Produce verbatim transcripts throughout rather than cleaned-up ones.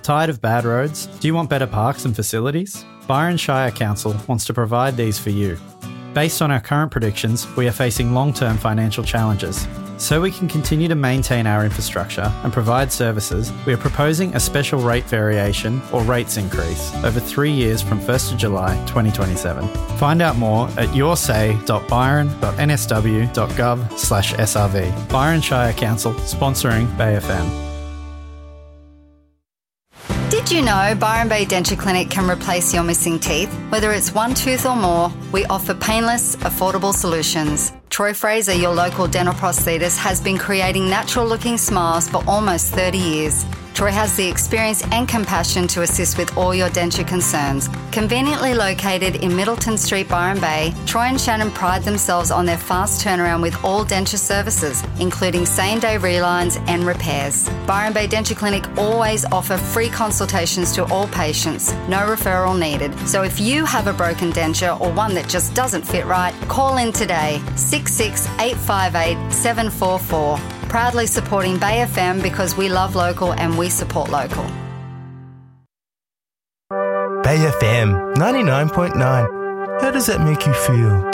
Tired of bad roads? Do you want better parks and facilities? Byron Shire Council wants to provide these for you. Based on our current predictions, we are facing long-term financial challenges. So we can continue to maintain our infrastructure and provide services, we are proposing a special rate variation or rates increase over three years from first of July twenty twenty-seven. Find out more at yoursay.byron.nsw.gov slash SRV. Byron Shire Council, sponsoring Bay F M. Did you know Byron Bay Denture Clinic can replace your missing teeth? Whether it's one tooth or more, we offer painless, affordable solutions. Troy Fraser, your local dental prosthetist, has been creating natural-looking smiles for almost thirty years. Troy has the experience and compassion to assist with all your denture concerns. Conveniently located in Middleton Street, Byron Bay, Troy and Shannon pride themselves on their fast turnaround with all denture services, including same-day relines and repairs. Byron Bay Denture Clinic always offer free consultations to all patients, no referral needed. So if you have a broken denture or one that just doesn't fit right, call in today, six six eight five eight seven four four. Proudly supporting Bay F M because we love local and we support local. Bay F M ninety-nine point nine. How does that make you feel?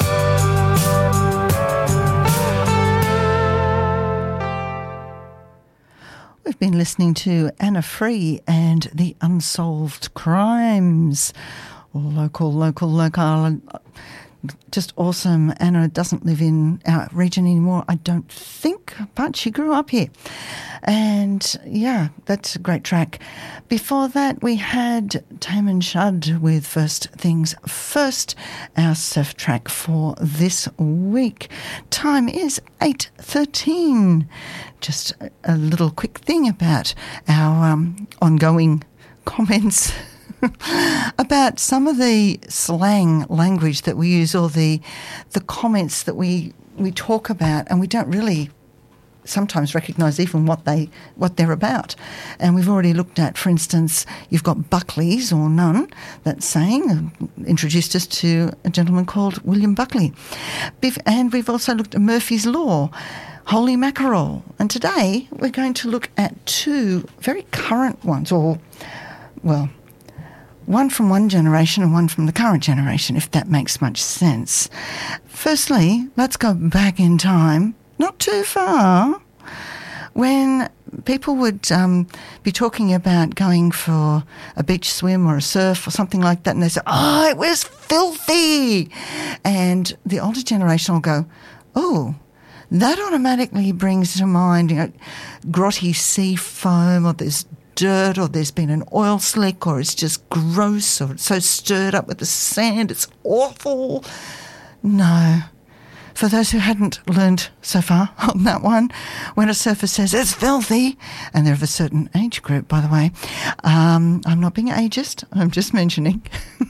We've been listening to Anna Free and the Unsolved Crimes. Local, local, local. Just awesome. Anna doesn't live in our region anymore, I don't think, but she grew up here. And yeah, that's a great track. Before that, we had Taman Shud with First Things First, our surf track for this week. Time is eight thirteen. Just a little quick thing about our um, ongoing comments about some of the slang language that we use, or the the comments that we we talk about, and we don't really sometimes recognise even what they what they're about. And we've already looked at, for instance, you've got Buckley's or none, that saying, uh, introduced us to a gentleman called William Buckley. And we've also looked at Murphy's Law, holy mackerel. And today we're going to look at two very current ones, or, well, one from one generation and one from the current generation, if that makes much sense. Firstly, let's go back in time, not too far, when people would um, be talking about going for a beach swim or a surf or something like that, and they say, oh, it was filthy. And the older generation will go, oh, that automatically brings to mind, you know, grotty sea foam, or there's dirt, or there's been an oil slick, or it's just gross, or it's so stirred up with the sand, it's awful. No. For those who hadn't learned so far on that one, when a surfer says it's filthy, and they're of a certain age group, by the way, um, I'm not being ageist, I'm just mentioning,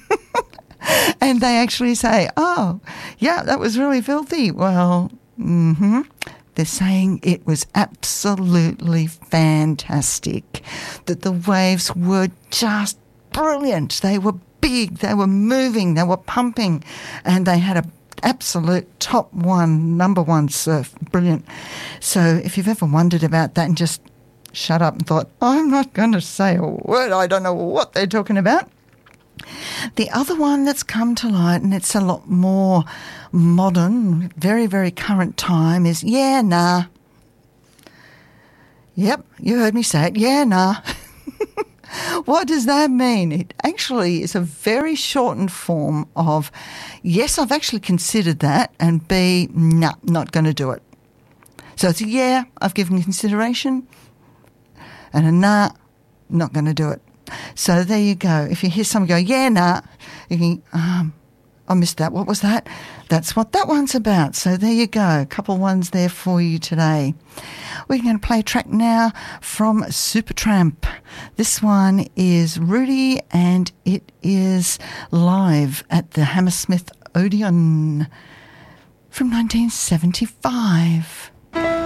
and they actually say, oh, yeah, that was really filthy. Well, mm-hmm. They're saying it was absolutely fantastic, that the waves were just brilliant. They were big, they were moving, they were pumping, and they had a absolute top one, number one surf. Brilliant. So if you've ever wondered about that and just shut up and thought, I'm not going to say a word, I don't know what they're talking about. The other one that's come to light, and it's a lot more modern, very, very current time, is yeah, nah. Yep, you heard me say it. Yeah, nah. What does that mean? It actually is a very shortened form of, yes, I've actually considered that, and B, nah, not going to do it. So it's a yeah, I've given consideration, and a nah, not going to do it. So there you go. If you hear someone go, yeah, nah, you think, um, I missed that. What was that? That's what that one's about. So there you go. A couple ones there for you today. We're going to play a track now from Supertramp. This one is Rudy, and it is live at the Hammersmith Odeon from nineteen seventy-five.